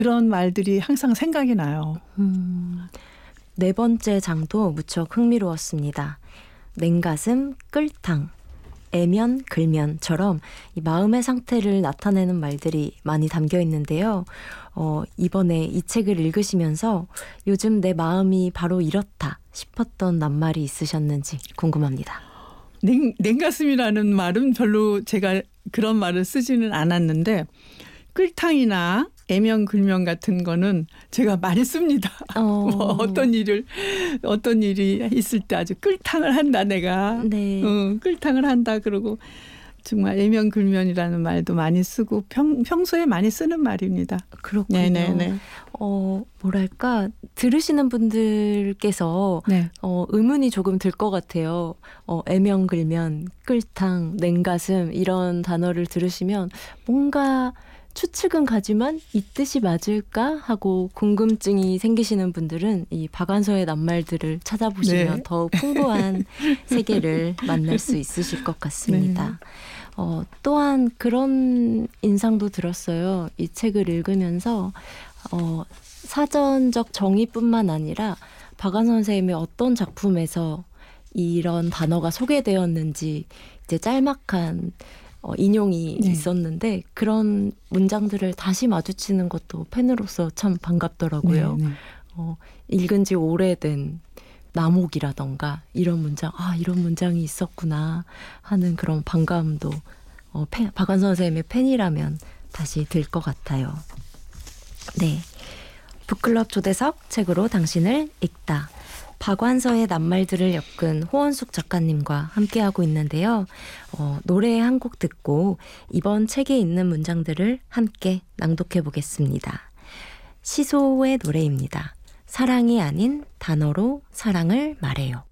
그런 말들이 항상 생각이 나요. 네 번째 장도 무척 흥미로웠습니다. 냉가슴, 끌탕, 애면, 글면처럼 이 마음의 상태를 나타내는 말들이 많이 담겨 있는데요. 이번에 이 책을 읽으시면서 요즘 내 마음이 바로 이렇다 싶었던 낱말이 있으셨는지 궁금합니다. 냉가슴이라는 말은 별로 제가 그런 말을 쓰지는 않았는데 끌탕이나 애면 글면 같은 거는 제가 많이 씁니다. 뭐 어떤 일이 있을 때 아주 끌탕을 한다 내가. 네. 끌탕을 한다 그러고 정말 애면 글면이라는 말도 많이 쓰고 평소에 많이 쓰는 말입니다. 그렇군요. 네네네. 뭐랄까 들으시는 분들께서 네. 의문이 조금 들 것 같아요. 애면 글면, 끌탕, 냉가슴 이런 단어를 들으시면 뭔가 추측은 가지만 이 뜻이 맞을까 하고 궁금증이 생기시는 분들은 이 박완서의 낱말들을 찾아보시면 네. 더욱 풍부한 세계를 만날 수 있으실 것 같습니다. 또한 그런 인상도 들었어요. 이 책을 읽으면서 사전적 정의뿐만 아니라 박완서 선생님의 어떤 작품에서 이런 단어가 소개되었는지 이제 짤막한 인용이 네. 있었는데 그런 문장들을 다시 마주치는 것도 팬으로서 참 반갑더라고요. 네, 네. 읽은 지 오래된 나목이라던가 이런 문장, 이런 문장이 있었구나 하는 그런 반감도 박완서 선생님의 팬이라면 다시 들 것 같아요. 네, 북클럽 초대석 책으로 당신을 읽다. 박완서의 낱말들을 엮은 호원숙 작가님과 함께하고 있는데요. 노래 한 곡 듣고 이번 책에 있는 문장들을 함께 낭독해 보겠습니다. 시소의 노래입니다. 사랑이 아닌 단어로 사랑을 말해요.